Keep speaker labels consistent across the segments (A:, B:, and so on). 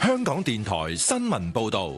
A: 香港電台新聞報道。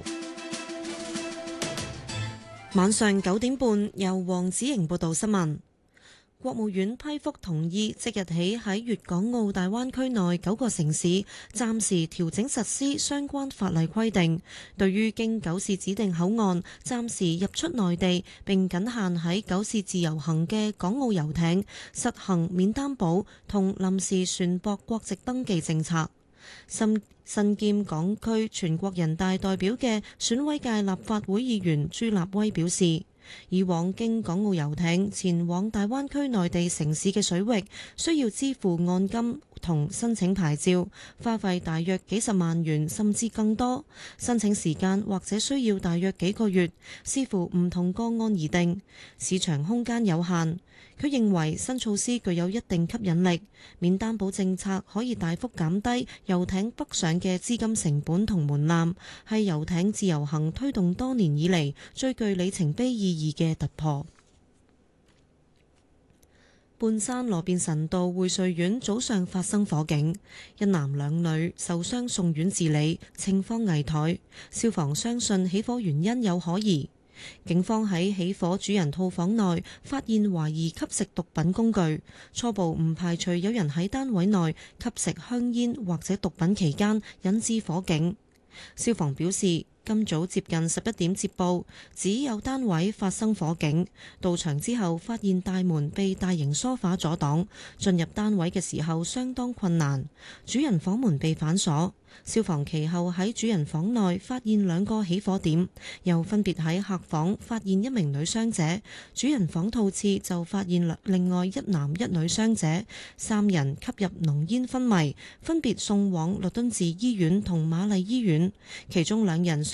B: 晚上9點半，由黃子瑩報道新聞。國務院批覆同意，即日起喺粵港澳大灣區內9個城市暫時調整實施相關法例規定，對於經9市指定口岸暫時入出內地並僅限喺9市自由行嘅港澳遊艇，實行免擔保同臨時船舶國籍登記政策。身兼港區全國人大代表嘅選委界立法會議員朱立威表示，以往經港澳遊艇前往大灣區內地城市嘅水域，需要支付按金同申請牌照，花費大約幾十萬元甚至更多，申請時間或者需要大約幾個月，視乎唔同個案而定，市場空間有限。佢認為新措施具有一定吸引力，免擔保政策可以大幅減低遊艇北上嘅資金成本同門檻，係遊艇自由行推動多年以嚟最具里程碑意義嘅突破。半山羅便臣道匯瑞苑早上發生火警，一男兩女受傷送院治理，情況危殆。消防相信起火原因有可疑。警方喺起火主人套房內發現懷疑吸食毒品工具，初步唔排除有人喺單位內吸食香煙或者毒品期間引致火警。消防表示，今早接近11點接報，指有單位發生火警，到場之後發現大門被大型梳化阻擋，進入單位嘅時候相當困難，主人房門被反鎖。消防其後喺主人房內發現2個起火點，又分別喺客房發現1名女傷者，主人房套廁就發現另外1男1女傷者，3人吸入濃煙昏迷，分別送往律敦治醫院同瑪麗醫院，其中2人